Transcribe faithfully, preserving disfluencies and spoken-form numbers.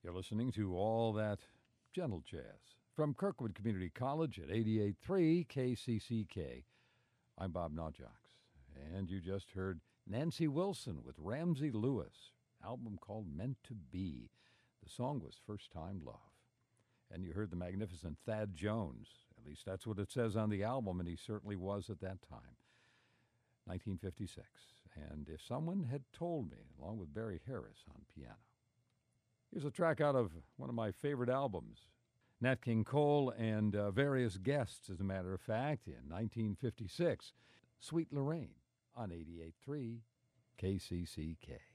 You're listening to all that gentle jazz from Kirkwood Community College at eighty-eight point three K C C K. I'm Bob Naujoks, and you just heard Nancy Wilson with Ramsey Lewis, album called Meant to Be. The song was First Time Love. And you heard the magnificent Thad Jones, at least that's what it says on the album, and he certainly was at that time, nineteen fifty-six. And if someone had told me, along with Barry Harris on piano. Here's a track out of one of my favorite albums, Nat King Cole and uh, various guests, as a matter of fact, in nineteen fifty-six, Sweet Lorraine on eighty-eight point three K C C K.